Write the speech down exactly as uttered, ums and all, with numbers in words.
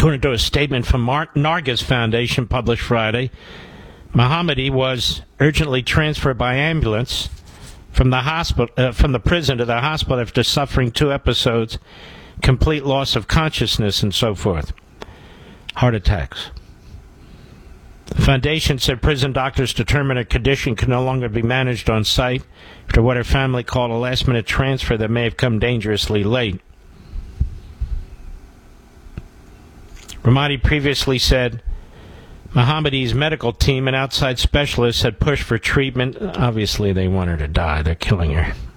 According to a statement from Mar- Nargis Foundation published Friday, Mohammadi was urgently transferred by ambulance from the hospital, uh, from the prison to the hospital after suffering two episodes, complete loss of consciousness, and so forth. Heart attacks. The foundation said prison doctors determined her condition could no longer be managed on site after what her family called a last-minute transfer that may have come dangerously late. Ramadi previously said Mohammadi's medical team and outside specialists had pushed for treatment. Obviously, they want her to die. They're killing her.